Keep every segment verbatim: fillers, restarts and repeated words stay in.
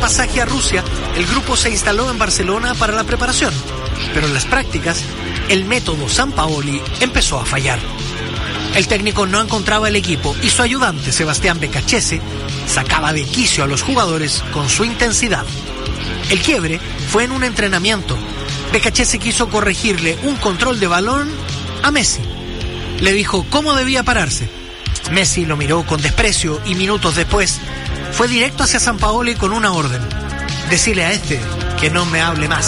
pasaje a Rusia, el grupo se instaló en Barcelona para la preparación, pero en las prácticas, el método Sampaoli empezó a fallar. El técnico no encontraba el equipo y su ayudante, Sebastián Becachese, sacaba de quicio a los jugadores con su intensidad. El quiebre fue en un entrenamiento. Becachese quiso corregirle un control de balón a Messi. Le dijo cómo debía pararse. Messi lo miró con desprecio y minutos después fue directo hacia Sampaoli con una orden: decirle a este que no me hable más.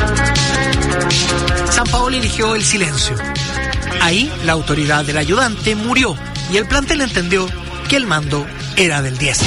Sampaoli eligió el silencio. Ahí la autoridad del ayudante murió y el plantel entendió que el mando era del diez.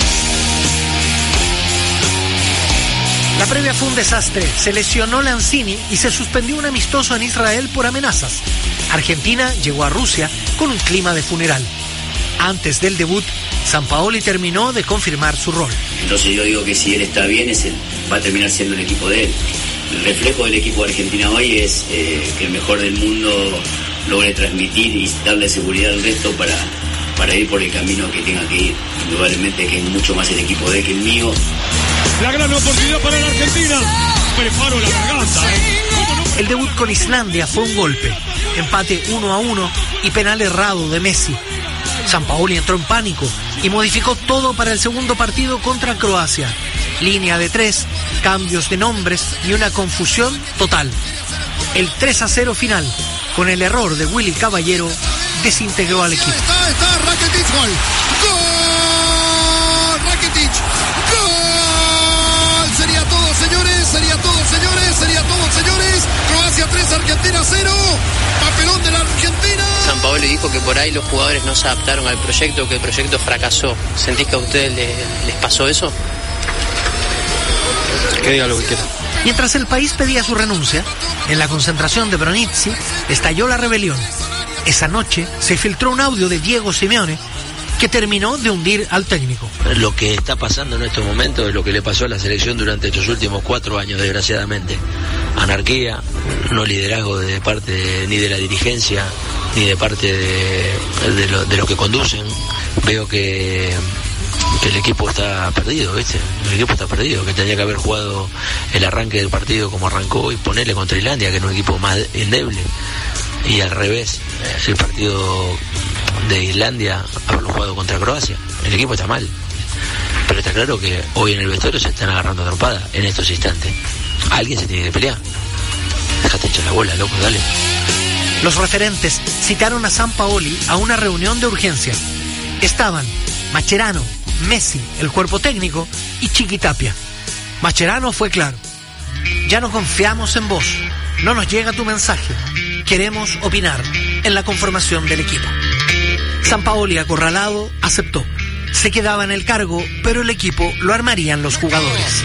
La previa fue un desastre. Se lesionó Lanzini y se suspendió un amistoso en Israel por amenazas. Argentina llegó a Rusia con un clima de funeral. Antes del debut, Sampaoli terminó de confirmar su rol. Entonces yo digo que si él está bien, es el, va a terminar siendo el equipo de él. El reflejo del equipo de Argentina hoy es eh, que el mejor del mundo logre transmitir y darle seguridad al resto para, para ir por el camino que tenga que ir. Indudablemente que es mucho más el equipo de él que el mío. La gran oportunidad para la Argentina. Preparo la garganta, ¿eh? El debut con Islandia fue un golpe. Empate uno a uno y penal errado de Messi. Sampaoli entró en pánico y modificó todo para el segundo partido contra Croacia. Línea de tres, cambios de nombres y una confusión total. El tres a cero final, con el error de Willy Caballero, desintegró al equipo. Está, está, Rakitic, gol. ¡Gol! Rakitic, gol. Sería todo, señores, sería todo, señores, sería todo, señores. Croacia tres, Argentina cero. Papelón de la Argentina. Sampaoli dijo que por ahí los jugadores no se adaptaron al proyecto, que el proyecto fracasó. ¿Sentís que a ustedes les, les pasó eso? Que diga lo que quiera. Mientras el país pedía su renuncia, en la concentración de Bronici estalló la rebelión. Esa noche se filtró un audio de Diego Simeone que terminó de hundir al técnico. Lo que está pasando en estos momentos es lo que le pasó a la selección durante estos últimos cuatro años, desgraciadamente. Anarquía, no liderazgo de parte de, ni de la dirigencia, ni de parte de, de, lo, de los que conducen. Veo que, que el equipo está perdido, ¿viste? El equipo está perdido, que tenía que haber jugado el arranque del partido como arrancó y ponerle contra Islandia, que es un equipo más endeble. Y al revés, si el partido de Islandia haberlo jugado contra Croacia, el equipo está mal. Pero está claro que hoy en el vestuario se están agarrando a trompada en estos instantes. Alguien se tiene que pelear. Déjate echar la bola, loco, dale. Los referentes citaron a Sampaoli a una reunión de urgencia. Estaban Mascherano, Messi, el cuerpo técnico y Chiqui Tapia. Mascherano fue claro: ya no confiamos en vos, no nos llega tu mensaje, queremos opinar en la conformación del equipo. Sampaoli, acorralado, aceptó. Se quedaba en el cargo, pero el equipo lo armarían los jugadores.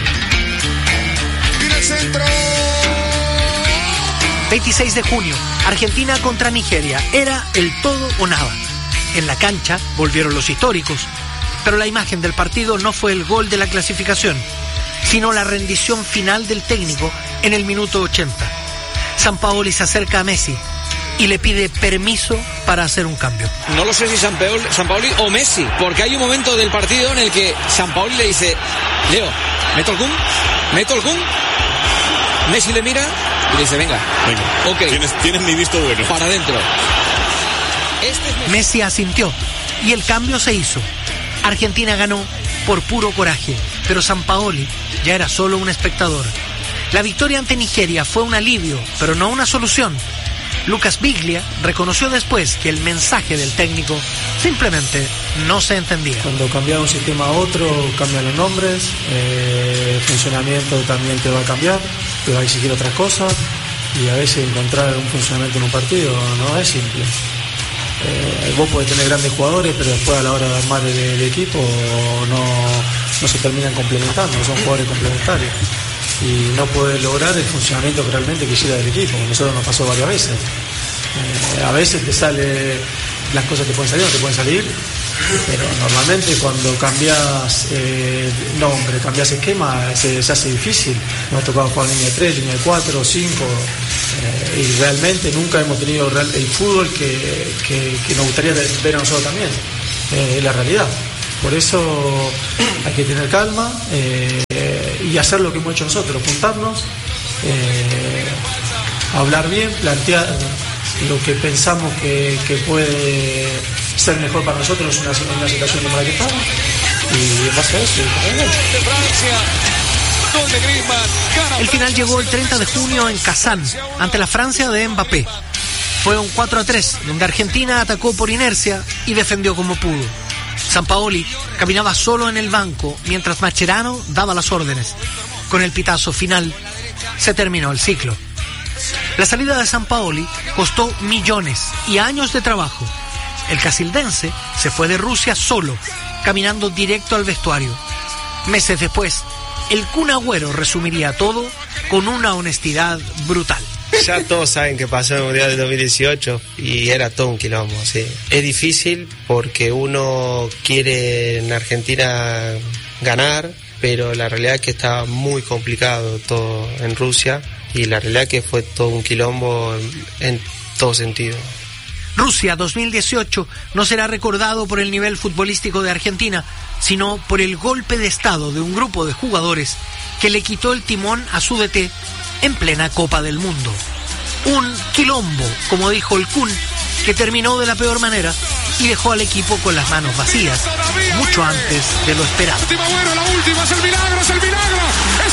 veintiséis de junio, Argentina contra Nigeria. Era el todo o nada. En la cancha volvieron los históricos, pero la imagen del partido no fue el gol de la clasificación, sino la rendición final del técnico en el minuto ochenta. Sampaoli se acerca a Messi y le pide permiso para hacer un cambio. No lo sé si Sampaoli, Sampaoli o Messi, porque hay un momento del partido en el que Sampaoli le dice: Leo, ¿meto el Kun? ¿Meto el Kun? Messi le mira y le dice: venga, venga, ok. Tienes, tienes mi visto bueno. Para adentro. Este es Messi. Messi asintió y el cambio se hizo. Argentina ganó por puro coraje, pero Sampaoli ya era solo un espectador. La victoria ante Nigeria fue un alivio, pero no una solución. Lucas Biglia reconoció después que el mensaje del técnico simplemente no se entendía. Cuando cambias un sistema a otro, cambian los nombres, eh, el funcionamiento también te va a cambiar, te va a exigir otras cosas, y a veces encontrar un funcionamiento en un partido no es simple. Eh, vos podés tener grandes jugadores, pero después a la hora de armar el, el equipo no, no se terminan complementando, no son jugadores complementarios. Y no puede lograr el funcionamiento que realmente quisiera del equipo. A nosotros nos pasó varias veces. Eh, a veces te sale, las cosas te pueden salir, no te pueden salir, pero normalmente cuando cambias eh, nombre, cambias esquema, se, se hace difícil. Nos ha tocado jugar línea de tres, línea de cuatro, cinco, eh, y realmente nunca hemos tenido real, el fútbol que, que, que nos gustaría ver a nosotros también. Eh, es la realidad. Por eso hay que tener calma. Eh, eh, y hacer lo que hemos hecho nosotros, juntarnos, eh, hablar bien, plantear lo que pensamos que, que puede ser mejor para nosotros en una, una situación como la que estamos, y en base a eso. El final llegó el treinta de junio en Kazán, ante la Francia de Mbappé. Fue un cuatro a tres, donde Argentina atacó por inercia y defendió como pudo. Sampaoli caminaba solo en el banco, mientras Mascherano daba las órdenes. Con el pitazo final, se terminó el ciclo. La salida de Sampaoli costó millones y años de trabajo. El casildense se fue de Rusia solo, caminando directo al vestuario. Meses después, el Kun Agüero resumiría todo con una honestidad brutal. Ya todos saben que pasó el Mundial del dos mil dieciocho y era todo un quilombo, sí. Es difícil porque uno quiere en Argentina ganar, pero la realidad es que estaba muy complicado todo en Rusia y la realidad es que fue todo un quilombo en, en todo sentido. Rusia dos mil dieciocho no será recordado por el nivel futbolístico de Argentina, sino por el golpe de estado de un grupo de jugadores que le quitó el timón a su D T en plena Copa del Mundo. Un quilombo, como dijo el Kun, que terminó de la peor manera y dejó al equipo con las manos vacías, mucho antes de lo esperado. La última, bueno, la última, es el milagro, es el milagro, es